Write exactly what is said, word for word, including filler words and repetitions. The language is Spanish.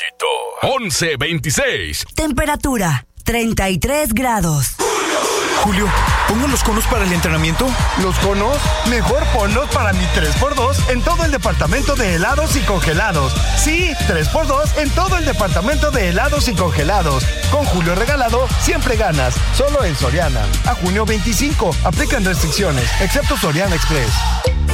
Caballito. once veintiséis. Temperatura treinta y tres grados. Julio, ¿pongo los conos para el entrenamiento? ¿Los conos? Mejor ponlos para mi tres por dos en todo el departamento de helados y congelados. Sí, tres por dos en todo el departamento de helados y congelados. Con Julio regalado, siempre ganas. Solo en Soriana. A junio veinticinco. Aplican restricciones, excepto Soriana Express.